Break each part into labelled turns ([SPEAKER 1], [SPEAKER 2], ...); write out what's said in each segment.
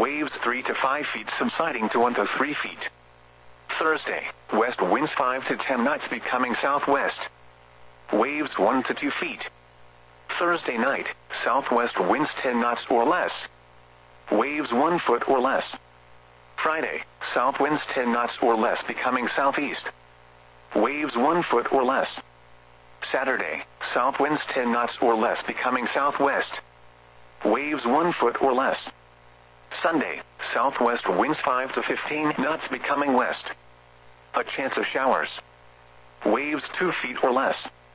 [SPEAKER 1] Waves 3 to 5 feet subsiding to 1 to 3 feet. Thursday, west winds 5 to 10 knots becoming southwest. Waves 1 to 2 feet. Thursday night, southwest winds 10 knots or less. Waves 1 foot or less. Friday, south winds 10 knots or less becoming southeast. Waves 1 foot or less. Saturday, south winds 10 knots or less becoming southwest. Waves 1 foot or less. Sunday, southwest winds 5 to 15 knots becoming west. A chance of showers. Waves 2 feet or less.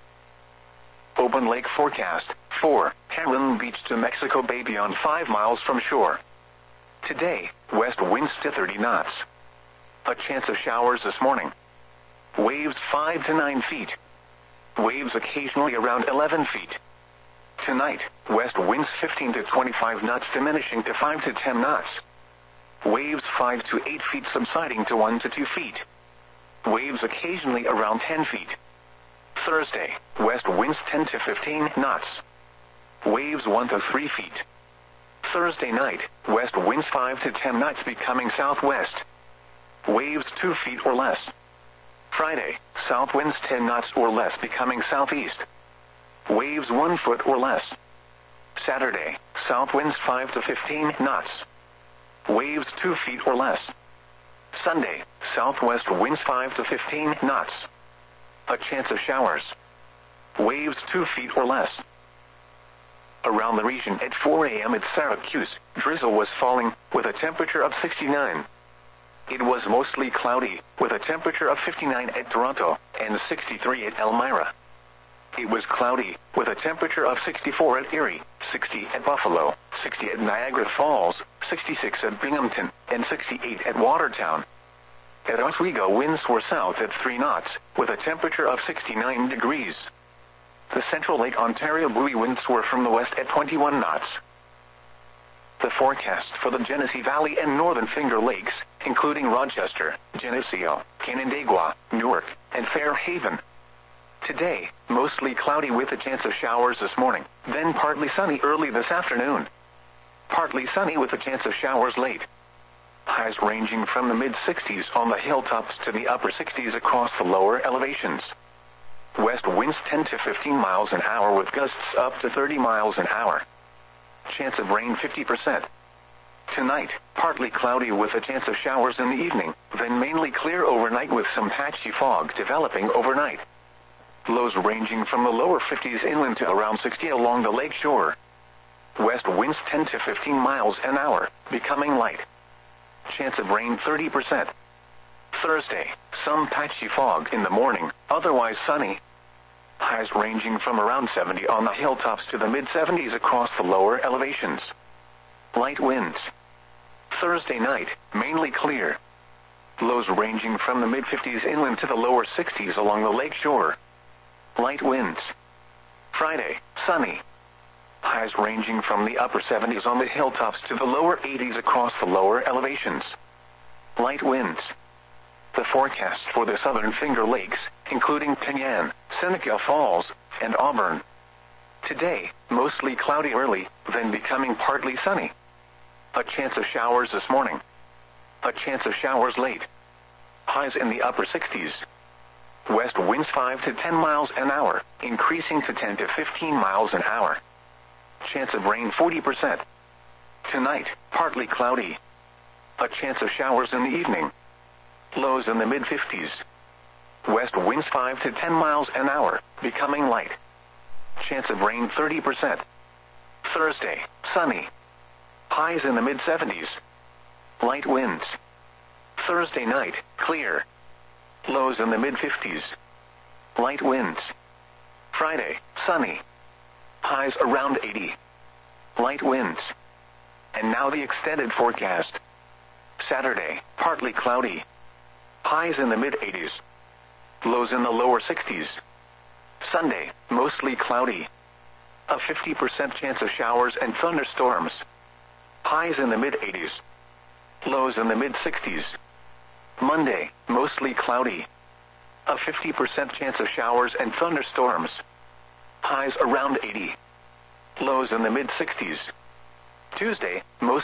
[SPEAKER 1] Open lake forecast. 4. Heron Beach to Mexico Bay beyond 5 miles from shore. Today, west winds to 30 knots. A chance of showers this morning. Waves 5 to 9 feet. Waves occasionally around 11 feet. Tonight, west winds 15 to 25 knots diminishing to 5 to 10 knots. Waves 5 to 8 feet subsiding to 1 to 2 feet. Waves occasionally around 10 feet. Thursday, west winds 10 to 15 knots. Waves 1 to 3 feet. Thursday night, west winds 5 to 10 knots becoming southwest. Waves 2 feet or less. Friday, south winds 10 knots or less becoming southeast. Waves 1 foot or less. Saturday, south winds 5 to 15 knots. Waves 2 feet or less. Sunday, southwest winds 5 to 15 knots. A chance of showers. Waves 2 feet or less. Around the region at 4 a.m. at Syracuse, drizzle was falling, with a temperature of 69. It was mostly cloudy, with a temperature of 59 at Toronto, and 63 at Elmira. It was cloudy, with a temperature of 64 at Erie, 60 at Buffalo, 60 at Niagara Falls, 66 at Binghamton, and 68 at Watertown. At Oswego, winds were south at 3 knots, with a temperature of 69 degrees. The Central Lake Ontario buoy winds were from the west at 21 knots. The forecast for the Genesee Valley and Northern Finger Lakes, including Rochester, Geneseo, Canandaigua, Newark, and Fairhaven. Today, mostly cloudy with a chance of showers this morning, then partly sunny early this afternoon. Partly sunny with a chance of showers late. Highs ranging from the mid-60s on the hilltops to the upper 60s across the lower elevations. West winds 10 to 15 miles an hour with gusts up to 30 miles an hour. Chance of rain 50%. Tonight, partly cloudy with a chance of showers in the evening, then mainly clear overnight with some patchy fog developing overnight. Lows ranging from the lower 50s inland to around 60 along the lake shore. West winds 10 to 15 miles an hour, becoming light. Chance of rain 30%. Thursday, some patchy fog in the morning, otherwise sunny. Highs ranging from around 70 on the hilltops to the mid-70s across the lower elevations. Light winds. Thursday night, mainly clear. Lows ranging from the mid-50s inland to the lower 60s along the lake shore. Light winds. Friday, sunny. Highs ranging from the upper 70s on the hilltops to the lower 80s across the lower elevations. Light winds. The forecast for the Southern Finger Lakes, including Penyan, Seneca Falls, and Auburn. Today, mostly cloudy early, then becoming partly sunny. A chance of showers this morning. A chance of showers late. Highs in the upper 60s. West winds 5 to 10 miles an hour, increasing to 10 to 15 miles an hour. Chance of rain 40%. Tonight, partly cloudy. A chance of showers in the evening. Lows in the mid-50s. West winds 5 to 10 miles an hour, becoming light. Chance of rain 30%. Thursday, sunny. Highs in the mid-70s. Light winds. Thursday night, clear. Lows in the mid-50s. Light winds. Friday, sunny. Highs around 80. Light winds. And now the extended forecast. Saturday, partly cloudy. Highs in the mid-80s. Lows in the lower 60s. Sunday, mostly cloudy. A 50% chance of showers and thunderstorms. Highs in the mid-80s. Lows in the mid-60s. Monday, mostly cloudy. A 50% chance of showers and thunderstorms. Highs around 80. Lows in the mid-60s. Tuesday, mostly